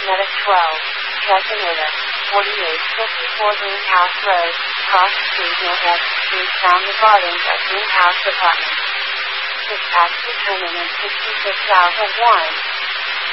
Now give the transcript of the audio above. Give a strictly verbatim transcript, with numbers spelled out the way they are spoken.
Medic twelve, Casanova, forty-eight fifty-four Greenhouse Road, Cross Street Northwest Street found the bodies of Greenhouse Apartments. Dispatch determined in sixty-six thousand one.